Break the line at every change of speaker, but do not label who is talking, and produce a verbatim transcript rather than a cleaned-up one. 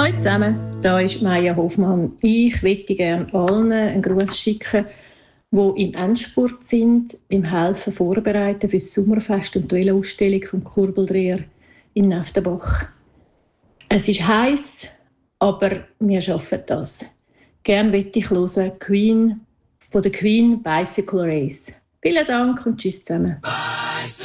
Hallo zusammen, da ist Maja Hofmann. Ich möchte gerne allen einen Gruß schicken, die im Endspurt sind, im Helfen vorbereiten für das Sommerfest und die Velo-Ausstellung vom Kurbeldreher in Neftenbach. Es ist heiß, aber wir schaffen das. Gerne möchte ich hören Queen von der Queen Bicycle Race. Vielen Dank und tschüss zusammen.